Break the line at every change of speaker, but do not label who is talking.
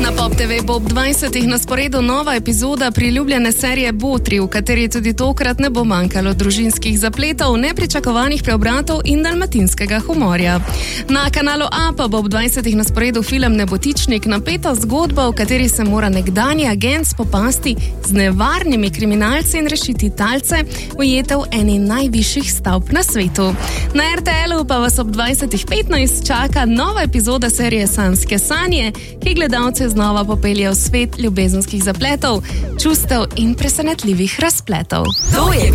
Na Pop TV bo ob 20. na sporedu nova epizoda priljubljene serije Botri, v kateri tudi tokrat ne bo manjkalo družinskih zapletov, nepričakovanih preobratov in dalmatinskega humorja. Na kanalu A pa bo ob 20. na sporedu film Nebotičnik, napeta zgodba, v kateri se mora nekdanji agent spopasti z nevarnimi kriminalci in rešiti talce, ujete v eni najvišjih stavb na svetu. Na RTL-u pa vas ob 20.15 čaka nova epizoda serije Sanjske sanje, ki gledalce znova popelje v svet ljubezenskih zapletov, čustev in presenetljivih razpletov.